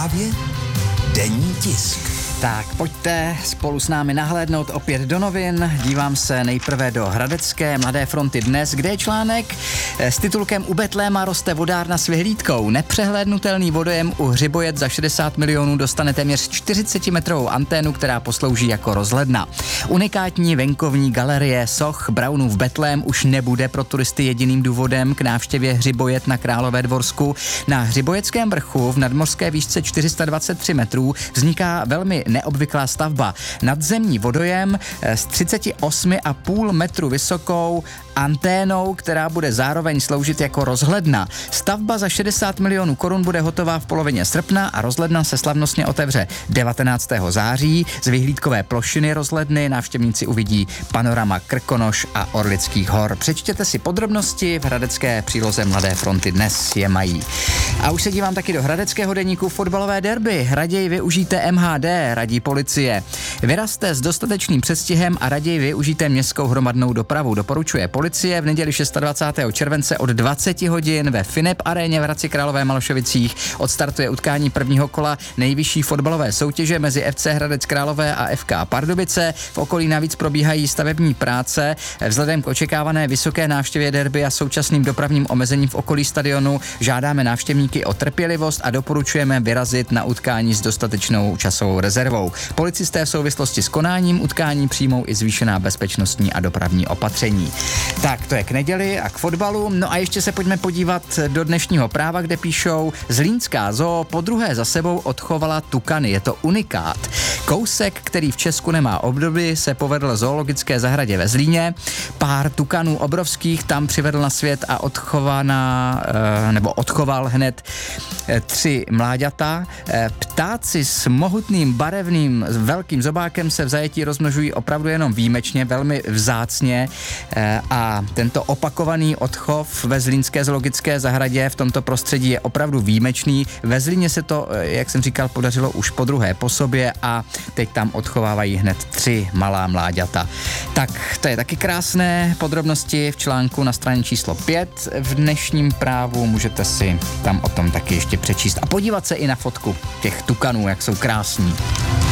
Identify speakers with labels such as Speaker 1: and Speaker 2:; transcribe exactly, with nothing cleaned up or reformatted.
Speaker 1: Právě denní tisk.
Speaker 2: Tak pojďte spolu s námi nahlédnout opět do novin. Dívám se nejprve do Hradecké Mladé fronty dnes, kde je článek s titulkem U Betléma roste vodárna s vyhlídkou. Nepřehlédnutelný vodojem u Hřibojet za šedesát milionů dostane téměř čtyřicetimetrovou anténu, která poslouží jako rozhledna. Unikátní venkovní galerie soch Braunův Betlém už nebude pro turisty jediným důvodem k návštěvě Hřibojet na Královédvorsku. Na Hřibojeckém vrchu v nadmořské výšce čtyři sta dvacet tři metrů vzniká velmi neobvyklá stavba. Nadzemní vodojem s třicet osm celá pět metru vysokou anténou, která bude zároveň sloužit jako rozhledna. Stavba za šedesát milionů korun bude hotová v polovině srpna a rozhledna se slavnostně otevře devatenáctého září. Z vyhlídkové plošiny rozhledny návštěvníci uvidí panorama Krkonoš a Orlických hor. Přečtěte si podrobnosti v hradecké příloze Mladé fronty, dnes je mají. A už se dívám taky do hradeckého deníku fotbalové derby. Raději využijte M H D, radí policie. Vyrazte s dostatečným předstihem a raději využijte městskou hromadnou dopravu, doporučuje policie. V neděli dvacátého šestého července od dvacet hodin ve Finep aréně v Hradci Králové Malešovicích odstartuje utkání prvního kola nejvyšší fotbalové soutěže mezi F C Hradec Králové a F K Pardubice. V okolí navíc probíhají stavební práce. Vzhledem k očekávané vysoké návštěvě derby a současným dopravním omezením v okolí stadionu žádáme návštěvníky o trpělivost a doporučujeme vyrazit na utkání s dostatečnou časovou rezervou. Policisté v souvislosti s konáním utkání přijmou i zvýšená bezpečnostní a dopravní opatření. Tak, to je k neděli a k fotbalu. No a ještě se pojďme podívat do dnešního Práva, kde píšou: Zlínská zoo podruhé za sebou odchovala tukany. Je to unikát. Kousek, který v Česku nemá obdoby, se povedl zoologické zahradě ve Zlíně. Pár tukanů obrovských tam přivedl na svět a odchovaná, nebo odchoval hned tři mláďata. Ptáci s mohutným, barevným, velkým zobákem se v zajetí rozmnožují opravdu jenom výjimečně, velmi vzácně a tento opakovaný odchov ve zlínské zoologické zahradě v tomto prostředí je opravdu výjimečný. Ve Zlíně se to, jak jsem říkal, podařilo už po druhé po sobě a teď tam odchovávají hned tři malá mláďata. Tak to je taky krásné, podrobnosti v článku na straně číslo pět v dnešním Právu, můžete si tam o tom taky ještě přečíst a podívat se i na fotku těch tukanů, jak jsou krásní.